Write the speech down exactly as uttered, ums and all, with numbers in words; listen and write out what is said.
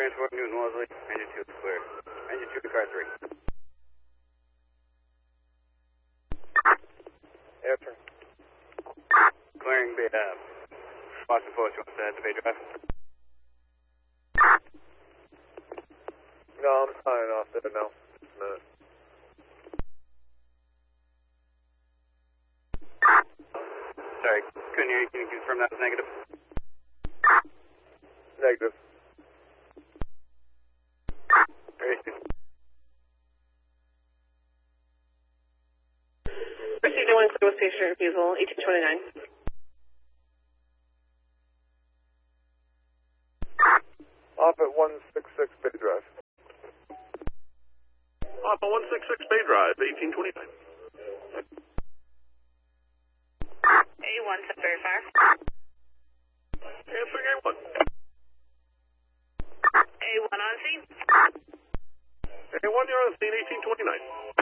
transport Newton Wellesley. Engine two is clear. Engine two to car three. Air turn. Clearing the uh, Boston Post. You want to head to Bay Drive? No, I'm signing off there now. Just a minute. Sorry, couldn't hear you. Can you confirm that was negative? Negative. Procedure one, clear with station refusal, eighteen twenty-nine. Off at one six six Bay Drive. Off at one six six Bay Drive, eighteen twenty-nine. A one, set verify. Answering A one. A one on scene. A one, you're on scene, eighteen twenty-nine.